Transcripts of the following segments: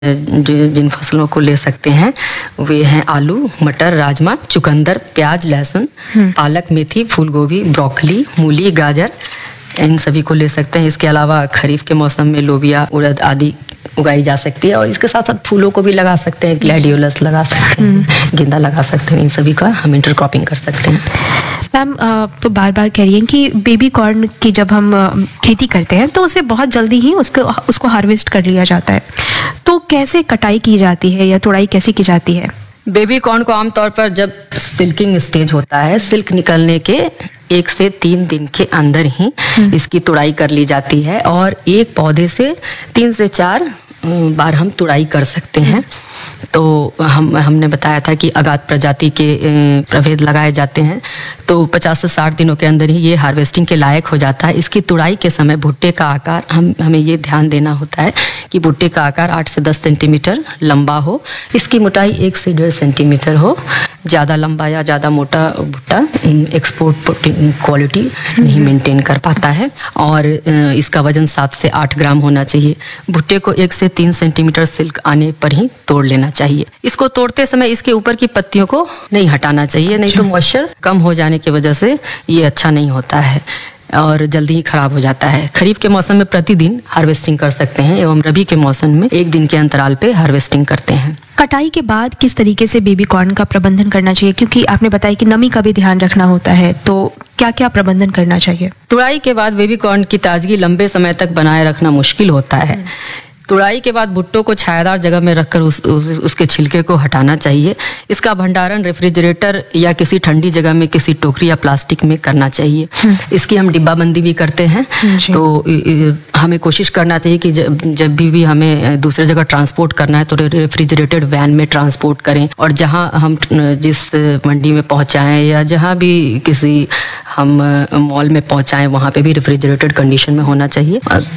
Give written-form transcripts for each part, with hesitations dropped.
जिन फसलों को ले सकते हैं वे हैं आलू, मटर, राजमा, चुकंदर, प्याज, लहसुन, पालक, मेथी, फूल गोभी, ब्रोकली, मूली, गाजर, इन सभी को ले सकते हैं। इसके अलावा खरीफ के मौसम में लोबिया, उड़द आदि उगाई जा सकती है और इसके साथ साथ फूलों को भी लगा सकते हैं। ग्लैडियोलस लगा सकते हैं, गेंदा लगा सकते हैं। इन सभी का हम इंटरक्रॉपिंग कर सकते हैं। मैम, तो बार बार कह रही हैं कि बेबी कॉर्न की जब हम खेती करते हैं तो उसे बहुत जल्दी ही उसको हार्वेस्ट कर लिया जाता है, तो कैसे कटाई की जाती है या तुड़ाई कैसे की जाती है? बेबी कॉर्न को आमतौर पर जब सिल्किंग स्टेज होता है, सिल्क निकलने के 1 से 3 दिन के अंदर ही इसकी तुड़ाई कर ली जाती है और एक पौधे से 3 से 4 बार हम तुड़ाई कर सकते हैं। तो हमने बताया था कि अगाध प्रजाति के प्रभेद लगाए जाते हैं, तो 50 से 60 दिनों के अंदर ही ये हार्वेस्टिंग के लायक हो जाता है। इसकी तुड़ाई के समय भुट्टे का आकार हमें ये ध्यान देना होता है कि भुट्टे का आकार 8 से 10 सेंटीमीटर लंबा हो, इसकी मोटाई 1 से 1.5 सेंटीमीटर हो। ज़्यादा लंबा या ज़्यादा मोटा भुट्टा एक्सपोर्ट क्वालिटी नहीं मेंटेन कर पाता है और इसका वजन 7 से 8 ग्राम होना चाहिए। भुट्टे को 1 से 3 सेंटीमीटर सिल्क आने पर ही तोड़ लेना चाहिए। इसको तोड़ते समय इसके ऊपर की पत्तियों को नहीं हटाना चाहिए, नहीं तो मॉइस्चर कम हो जाने की वजह से ये अच्छा नहीं होता है और जल्दी ही खराब हो जाता है। खरीफ के मौसम में प्रतिदिन हार्वेस्टिंग कर सकते हैं एवं रबी के मौसम में 1 दिन के अंतराल पे हार्वेस्टिंग करते हैं। कटाई के बाद किस तरीके से बेबी कॉर्न का प्रबंधन करना चाहिए, क्योंकि आपने बताया कि नमी का भी ध्यान रखना होता है, तो क्या क्या प्रबंधन करना चाहिए? तुड़ाई के बाद बेबी कॉर्न की ताजगी लंबे समय तक बनाए रखना मुश्किल होता है। तुड़ाई के बाद भुट्टो को छायादार जगह में रखकर उसके छिलके को हटाना चाहिए। इसका भंडारण रेफ्रिजरेटर या किसी ठंडी जगह में किसी टोकरी या प्लास्टिक में करना चाहिए। इसकी हम डिब्बाबंदी भी करते हैं। तो हमें कोशिश करना चाहिए कि जब भी हमें दूसरे जगह ट्रांसपोर्ट करना है तो रेफ्रिजरेटेड वैन में ट्रांसपोर्ट करें और जहां हम जिस मंडी में पहुंचाएं या जहां भी किसी हम मॉल में पहुंचाएं वहां पे भी रेफ्रिजरेटेड कंडीशन में होना चाहिए,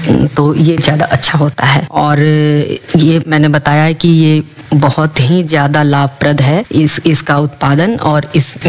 तो ये ज़्यादा अच्छा होता है। और ये मैंने बताया है कि ये बहुत ही ज़्यादा लाभप्रद है इसका उत्पादन और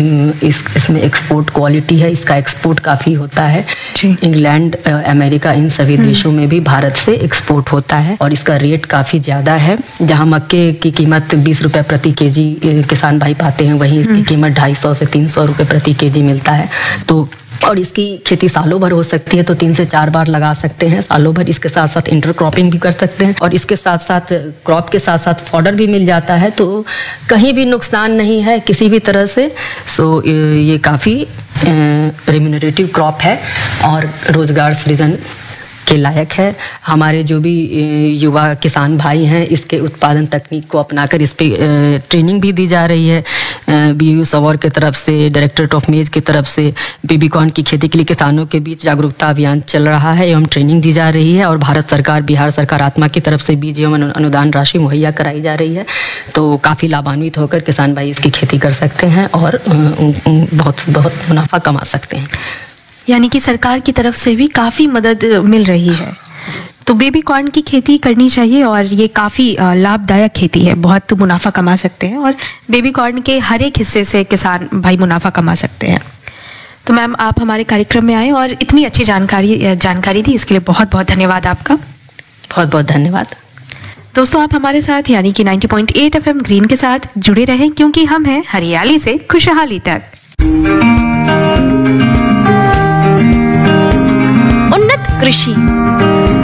इसमें एक्सपोर्ट क्वालिटी है। इसका एक्सपोर्ट काफ़ी होता है। इंग्लैंड, अमेरिका, इन सभी देशों में भी भारत से एक्सपोर्ट होता है और इसका रेट काफ़ी ज़्यादा है। जहाँ मक्के की कीमत 20 रुपये प्रति केजी किसान भाई पाते हैं, वहीं इसकी कीमत 250 से 300 रुपये प्रति केजी मिलता है। तो और इसकी खेती सालों भर हो सकती है, तो 3 से 4 बार लगा सकते हैं सालों भर। इसके साथ साथ इंटरक्रॉपिंग भी कर सकते हैं और इसके साथ साथ क्रॉप के साथ साथ फॉडर भी मिल जाता है, तो कहीं भी नुकसान नहीं है किसी भी तरह से। सो ये काफ़ी रेम्यूनरेटिव क्रॉप है और रोजगार सृजन के लायक है। हमारे जो भी युवा किसान भाई हैं इसके उत्पादन तकनीक को अपनाकर इस पे ट्रेनिंग भी दी जा रही है। BU सवौर की तरफ से, डायरेक्टरेट ऑफ मेज की तरफ से बेबी कॉर्न की खेती के लिए किसानों के बीच जागरूकता अभियान चल रहा है एवं ट्रेनिंग दी जा रही है और भारत सरकार, बिहार सरकार आत्मा की तरफ से बीज एवं अनुदान राशि मुहैया कराई जा रही है। तो काफ़ी लाभान्वित होकर किसान भाई इसकी खेती कर सकते हैं और बहुत बहुत मुनाफा कमा सकते हैं। यानी कि सरकार की तरफ से भी काफ़ी मदद मिल रही है। तो बेबी कॉर्न की खेती करनी चाहिए और ये काफ़ी लाभदायक खेती है, बहुत मुनाफा कमा सकते हैं और बेबी कॉर्न के हर एक हिस्से से किसान भाई मुनाफा कमा सकते हैं। तो मैम, आप हमारे कार्यक्रम में आए और इतनी अच्छी जानकारी दी, इसके लिए बहुत बहुत धन्यवाद आपका। बहुत बहुत धन्यवाद। दोस्तों, आप हमारे साथ यानी कि 90.8 FM ग्रीन के साथ जुड़े रहें, क्योंकि हम हैं हरियाली से खुशहाली तक। उन्नत कृषि।